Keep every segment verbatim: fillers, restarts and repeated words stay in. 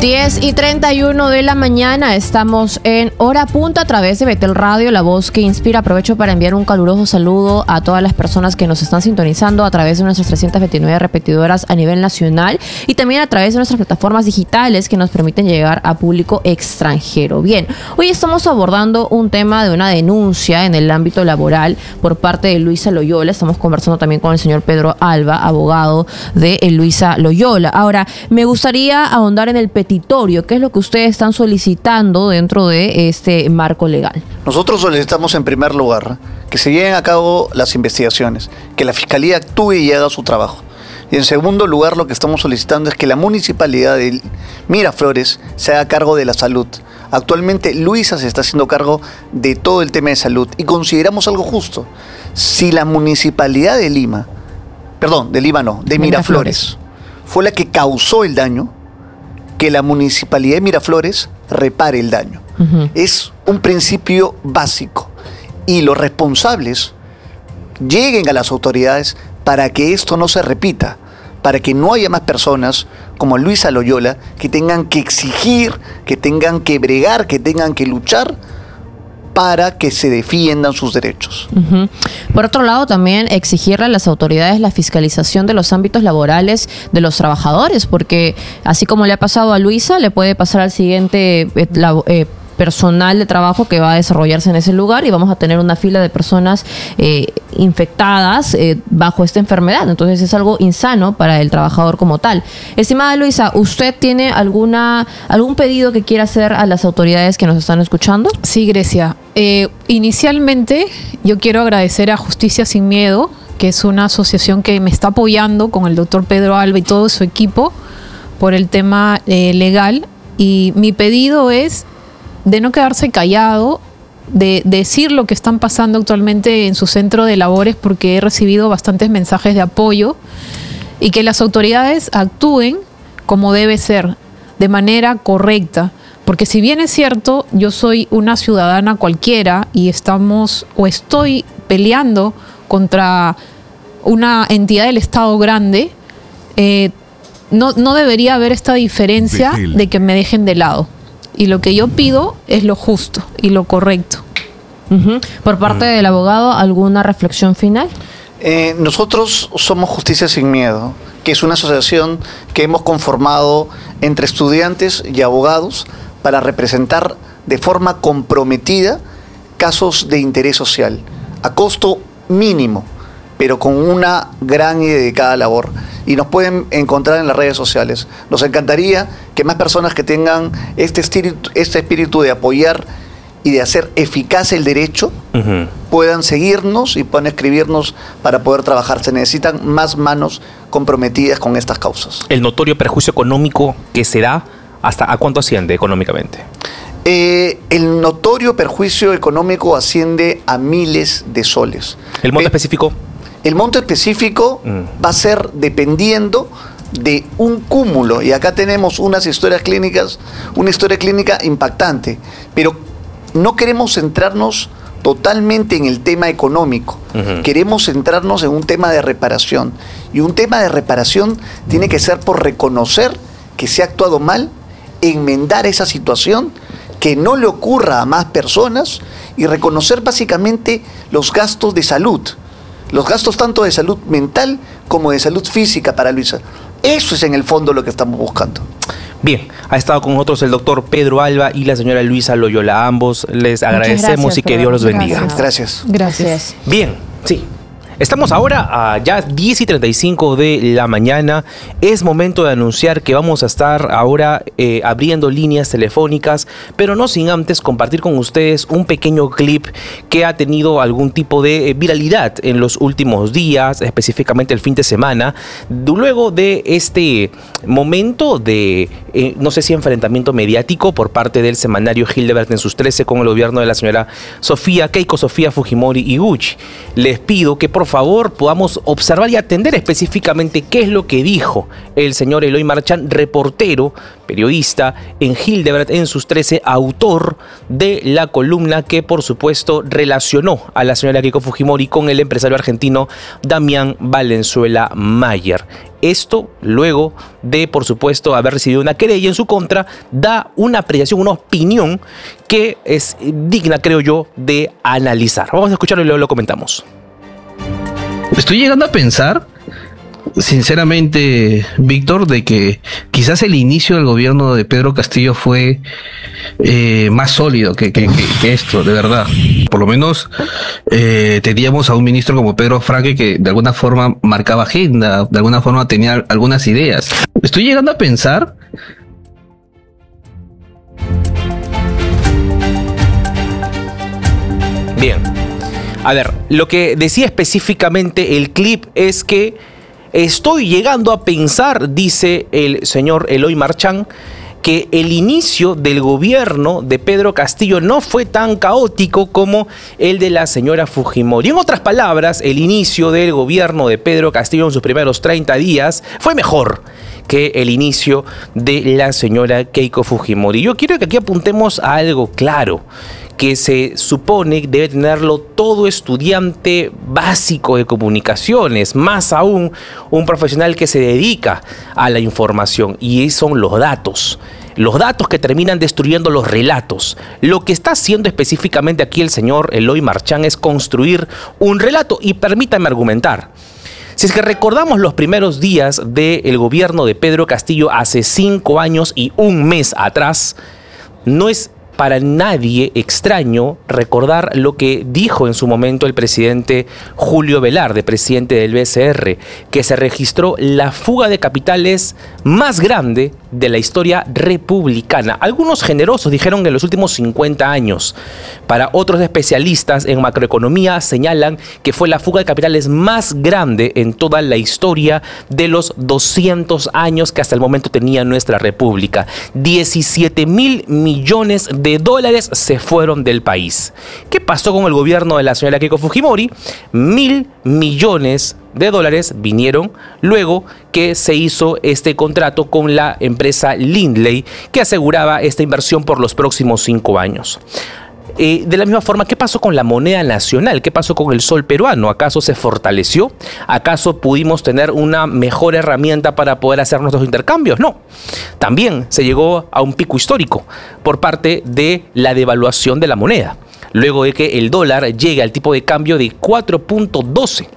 diez y treinta y uno de la mañana, estamos en Hora Punta a través de Betel Radio, la voz que inspira. Aprovecho para enviar un caluroso saludo a todas las personas que nos están sintonizando a través de nuestras trescientas veintinueve repetidoras a nivel nacional y también a través de nuestras plataformas digitales que nos permiten llegar a público extranjero. Bien, hoy estamos abordando un tema de una denuncia en el ámbito laboral por parte de Luisa Loyola. Estamos conversando también con el señor Pedro Alba, abogado de Luisa Loyola. Ahora, me gustaría ahondar en el petitorio. ¿Qué es lo que ustedes están solicitando dentro de este marco legal? Nosotros solicitamos en primer lugar que se lleven a cabo las investigaciones, que la Fiscalía actúe y haga su trabajo. Y en segundo lugar, lo que estamos solicitando es que la Municipalidad de Miraflores se haga cargo de la salud. Actualmente Luisa se está haciendo cargo de todo el tema de salud y consideramos algo justo. Si la Municipalidad de Lima, perdón, de Lima no, de Miraflores, fue la que causó el daño, que la Municipalidad de Miraflores repare el daño. Uh-huh. Es un principio básico y los responsables lleguen a las autoridades para que esto no se repita, para que no haya más personas como Luisa Loyola que tengan que exigir, que tengan que bregar, que tengan que luchar para que se defiendan sus derechos. Uh-huh. Por otro lado, también exigirle a las autoridades la fiscalización de los ámbitos laborales de los trabajadores, porque así como le ha pasado a Luisa, le puede pasar al siguiente eh, la, eh, personal de trabajo que va a desarrollarse en ese lugar y vamos a tener una fila de personas eh, infectadas eh, bajo esta enfermedad. Entonces es algo insano para el trabajador como tal. Estimada Luisa, ¿usted tiene alguna algún pedido que quiera hacer a las autoridades que nos están escuchando? Sí, Grecia. Eh, inicialmente yo quiero agradecer a Justicia Sin Miedo, que es una asociación que me está apoyando con el doctor Pedro Alba y todo su equipo por el tema eh, legal. Y mi pedido es de no quedarse callado, de, de decir lo que están pasando actualmente en su centro de labores, porque he recibido bastantes mensajes de apoyo, y que las autoridades actúen como debe ser, de manera correcta. Porque si bien es cierto, yo soy una ciudadana cualquiera y estamos o estoy peleando contra una entidad del Estado grande, eh, no, no debería haber esta diferencia de que me dejen de lado. Y lo que yo pido es lo justo y lo correcto. Uh-huh. Por parte uh-huh. del abogado, ¿alguna reflexión final? Eh, nosotros somos Justicia Sin Miedo, que es una asociación que hemos conformado entre estudiantes y abogados para representar de forma comprometida casos de interés social, a costo mínimo, pero con una gran y dedicada labor. Y nos pueden encontrar en las redes sociales. Nos encantaría que más personas que tengan este espíritu, este espíritu de apoyar y de hacer eficaz el derecho, uh-huh. puedan seguirnos y puedan escribirnos para poder trabajar. Se necesitan más manos comprometidas con estas causas. ¿El notorio perjuicio económico que se da, hasta a cuánto asciende económicamente? Eh, el notorio perjuicio económico asciende a miles de soles. ¿El monto Pe- específico? El monto específico mm. va a ser dependiendo de un cúmulo, y acá tenemos unas historias clínicas, una historia clínica impactante, pero no queremos centrarnos totalmente en el tema económico, uh-huh. queremos centrarnos en un tema de reparación, y un tema de reparación tiene que ser por reconocer que se ha actuado mal, enmendar esa situación, que no le ocurra a más personas y reconocer básicamente los gastos de salud. Los gastos tanto de salud mental como de salud física para Luisa. Eso es en el fondo lo que estamos buscando. Bien, ha estado con nosotros el doctor Pedro Alba y la señora Luisa Loyola. A ambos les agradecemos y que Dios los bendiga. Gracias. Gracias. Bien, sí. Estamos ahora a ya diez y treinta y cinco de la mañana. Es momento de anunciar que vamos a estar ahora eh, abriendo líneas telefónicas, pero no sin antes compartir con ustedes un pequeño clip que ha tenido algún tipo de viralidad en los últimos días, específicamente el fin de semana, luego de este momento de, eh, no sé si enfrentamiento mediático por parte del semanario Hildebert en sus trece con el gobierno de la señora Sofía, Keiko Sofía Fujimori Iguchi. Les pido que por por favor, podamos observar y atender específicamente qué es lo que dijo el señor Eloy Marchán, reportero, periodista en Hildebrandt en sus trece, autor de la columna que, por supuesto, relacionó a la señora Keiko Fujimori con el empresario argentino Damián Valenzuela Mayer. Esto luego de, por supuesto, haber recibido una querella en su contra, da una apreciación, una opinión que es digna, creo yo, de analizar. Vamos a escucharlo y luego lo comentamos. Estoy llegando a pensar, sinceramente, Víctor, de que quizás el inicio del gobierno de Pedro Castillo fue eh, más sólido que, que, que, que esto, de verdad. Por lo menos eh, teníamos a un ministro como Pedro Franque que de alguna forma marcaba agenda, de alguna forma tenía algunas ideas. Estoy llegando a pensar... Bien. A ver, lo que decía específicamente el clip es que estoy llegando a pensar, dice el señor Eloy Marchán, que el inicio del gobierno de Pedro Castillo no fue tan caótico como el de la señora Fujimori. En otras palabras, el inicio del gobierno de Pedro Castillo en sus primeros treinta días fue mejor que el inicio de la señora Keiko Fujimori. Yo quiero que aquí apuntemos a algo claro, que se supone debe tenerlo todo estudiante básico de comunicaciones, más aún un profesional que se dedica a la información, y son los datos. Los datos que terminan destruyendo los relatos. Lo que está haciendo específicamente aquí el señor Eloy Marchán es construir un relato, y permítanme argumentar. Si es que recordamos los primeros días del gobierno de Pedro Castillo hace cinco años y un mes atrás, no es para nadie extraño recordar lo que dijo en su momento el presidente Julio Velarde, presidente del B C R, que se registró la fuga de capitales más grande de la historia republicana. Algunos generosos dijeron que en los últimos cincuenta años. Para otros especialistas en macroeconomía señalan que fue la fuga de capitales más grande en toda la historia de los doscientos años que hasta el momento tenía nuestra república. diecisiete mil millones de dólares se fueron del país. ¿Qué pasó con el gobierno de la señora Keiko Fujimori? Mil millones de dólares vinieron luego que se hizo este contrato con la empresa Lindley, que aseguraba esta inversión por los próximos cinco años. Eh, de la misma forma, ¿qué pasó con la moneda nacional? ¿Qué pasó con el sol peruano? ¿Acaso se fortaleció? ¿Acaso pudimos tener una mejor herramienta para poder hacer nuestros intercambios? No. También se llegó a un pico histórico por parte de la devaluación de la moneda, luego de que el dólar llegue al tipo de cambio de cuatro punto doce.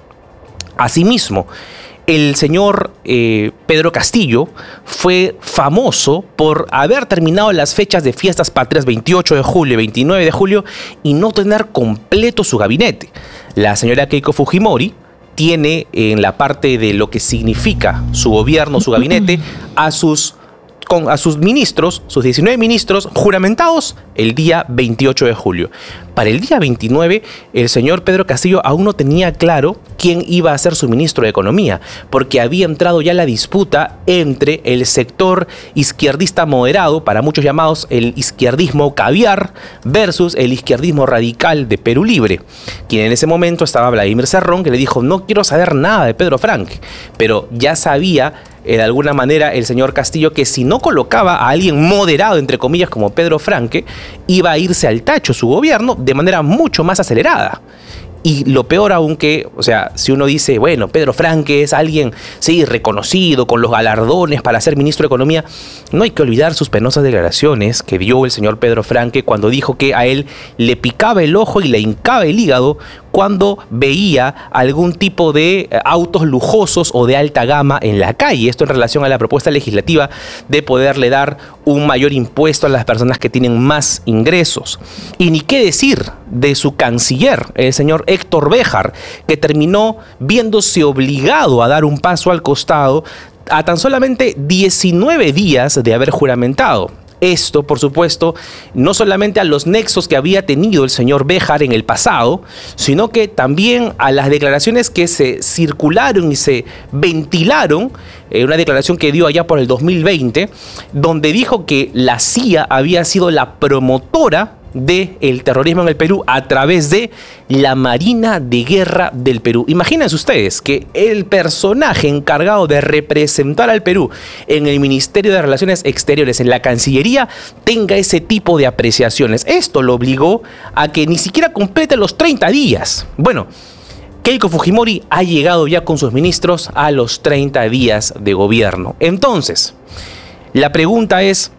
Asimismo, el señor eh, Pedro Castillo fue famoso por haber terminado las fechas de fiestas patrias veintiocho de julio, veintinueve de julio y no tener completo su gabinete. La señora Keiko Fujimori tiene en la parte de lo que significa su gobierno, su gabinete, a sus, con, a sus ministros, sus diecinueve ministros juramentados el día veintiocho de julio. Para el día veintinueve, el señor Pedro Castillo aún no tenía claro quién iba a ser su ministro de Economía, porque había entrado ya la disputa entre el sector izquierdista moderado, para muchos llamados el izquierdismo caviar, versus el izquierdismo radical de Perú Libre, quien en ese momento estaba Vladimir Cerrón, que le dijo: no quiero saber nada de Pedro Franque, pero ya sabía eh, de alguna manera el señor Castillo que si no colocaba a alguien moderado, entre comillas, como Pedro Franque, iba a irse al tacho su gobierno de manera mucho más acelerada. Y lo peor aún que, o sea, si uno dice, bueno, Pedro Franque es alguien, sí, reconocido, con los galardones para ser ministro de Economía, no hay que olvidar sus penosas declaraciones que dio el señor Pedro Franque cuando dijo que a él le picaba el ojo y le hincaba el hígado cuando veía algún tipo de autos lujosos o de alta gama en la calle. Esto en relación a la propuesta legislativa de poderle dar un mayor impuesto a las personas que tienen más ingresos. Y ni qué decir de su canciller, el señor Héctor Béjar, que terminó viéndose obligado a dar un paso al costado a tan solamente diecinueve días de haber juramentado. Esto, por supuesto, no solamente a los nexos que había tenido el señor Béjar en el pasado, sino que también a las declaraciones que se circularon y se ventilaron, eh, una declaración que dio allá por el dos mil veinte, donde dijo que la C I A había sido la promotora del terrorismo en el Perú a través de la Marina de Guerra del Perú. Imagínense ustedes que el personaje encargado de representar al Perú en el Ministerio de Relaciones Exteriores, en la Cancillería, tenga ese tipo de apreciaciones. Esto lo obligó a que ni siquiera complete los treinta días. Bueno, Keiko Fujimori ha llegado ya con sus ministros a los treinta días de gobierno. Entonces, la pregunta es,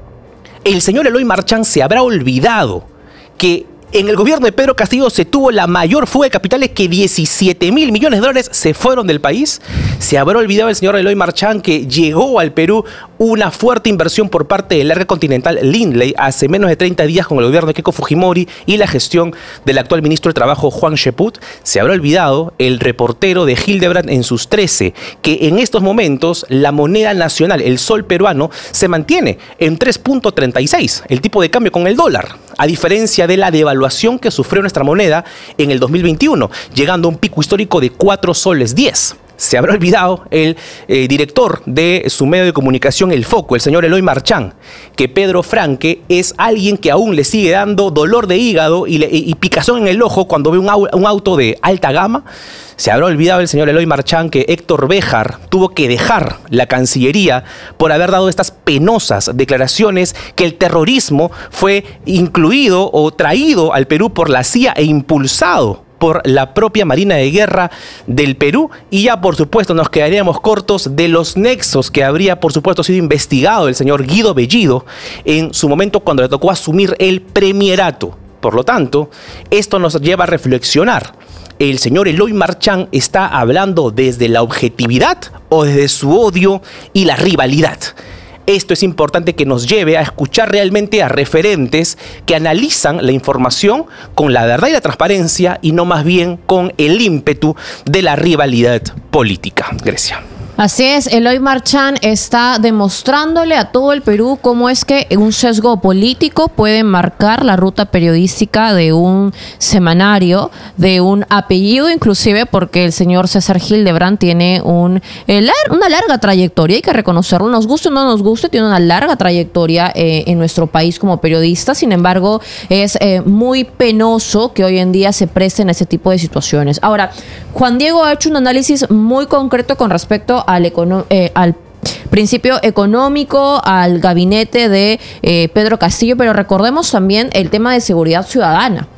¿el señor Eloy Marchán se habrá olvidado que en el gobierno de Pedro Castillo se tuvo la mayor fuga de capitales, que diecisiete mil millones de dólares se fueron del país? ¿Se habrá olvidado el señor Eloy Marchán que llegó al Perú una fuerte inversión por parte de Larga Continental Lindley hace menos de treinta días con el gobierno de Keiko Fujimori y la gestión del actual ministro de Trabajo, Juan Cheput? ¿Se habrá olvidado el reportero de Hildebrand en sus trece que en estos momentos la moneda nacional, el sol peruano, se mantiene en tres punto treinta y seis, el tipo de cambio con el dólar, a diferencia de la devaluación que sufrió nuestra moneda en el dos mil veintiuno, llegando a un pico histórico de cuatro soles diez? Se habrá olvidado el eh, director de su medio de comunicación, El Foco, el señor Eloy Marchán, que Pedro Franque es alguien que aún le sigue dando dolor de hígado y, le, y picazón en el ojo cuando ve un, au, un auto de alta gama. Se habrá olvidado el señor Eloy Marchán que Héctor Béjar tuvo que dejar la Cancillería por haber dado estas penosas declaraciones que el terrorismo fue incluido o traído al Perú por la C I A e impulsado por la propia Marina de Guerra del Perú. Y ya por supuesto nos quedaríamos cortos de los nexos que habría por supuesto sido investigado el señor Guido Bellido en su momento cuando le tocó asumir el premierato. Por lo tanto, esto nos lleva a reflexionar. ¿El señor Eloy Marchán está hablando desde la objetividad o desde su odio y la rivalidad? Esto es importante que nos lleve a escuchar realmente a referentes que analizan la información con la verdad y la transparencia y no más bien con el ímpetu de la rivalidad política. Grecia. Así es, Eloy Marchán está demostrándole a todo el Perú cómo es que un sesgo político puede marcar la ruta periodística de un semanario, de un apellido inclusive, porque el señor César Hildebrand tiene un, eh, lar- una larga trayectoria, hay que reconocerlo, nos guste o no nos guste, tiene una larga trayectoria eh, en nuestro país como periodista. Sin embargo, es eh, muy penoso que hoy en día se presten a ese tipo de situaciones. Ahora, Juan Diego ha hecho un análisis muy concreto con respecto Al, econo- eh, al principio económico, al gabinete de eh, Pedro Castillo, pero recordemos también el tema de seguridad ciudadana.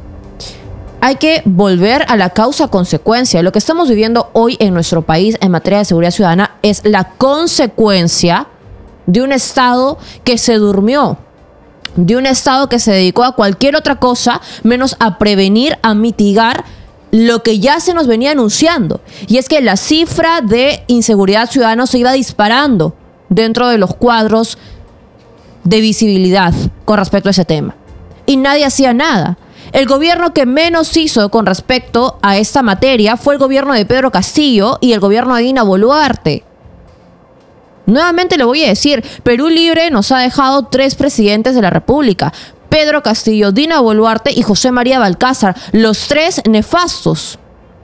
Hay que volver a la causa-consecuencia. Lo que estamos viviendo hoy en nuestro país en materia de seguridad ciudadana es la consecuencia de un Estado que se durmió, de un Estado que se dedicó a cualquier otra cosa menos a prevenir, a mitigar lo que ya se nos venía anunciando, y es que la cifra de inseguridad ciudadana se iba disparando dentro de los cuadros de visibilidad con respecto a ese tema. Y nadie hacía nada. El gobierno que menos hizo con respecto a esta materia fue el gobierno de Pedro Castillo y el gobierno de Dina Boluarte. Nuevamente le voy a decir, Perú Libre nos ha dejado tres presidentes de la República: Pedro Castillo, Dina Boluarte y José María Balcázar, los tres nefastos.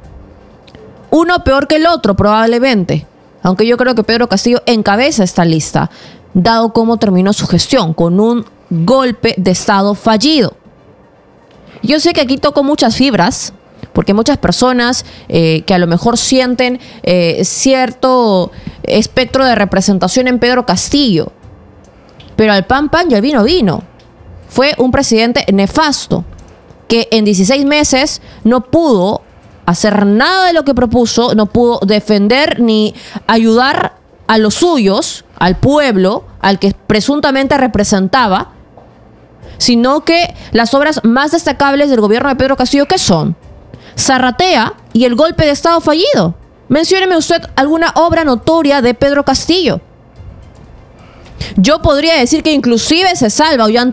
Uno peor que el otro probablemente, aunque yo creo que Pedro Castillo encabeza esta lista, dado cómo terminó su gestión, con un golpe de Estado fallido. Yo sé que aquí toco muchas fibras, porque muchas personas eh, que a lo mejor sienten eh, cierto espectro de representación en Pedro Castillo, pero al pan pan y al vino vino. Fue un presidente nefasto que en dieciséis meses no pudo hacer nada de lo que propuso, no pudo defender ni ayudar a los suyos, al pueblo, al que presuntamente representaba, sino que las obras más destacables del gobierno de Pedro Castillo, ¿qué son? Zarratea y el golpe de Estado fallido. Mencióneme usted alguna obra notoria de Pedro Castillo. Yo podría decir que inclusive se salva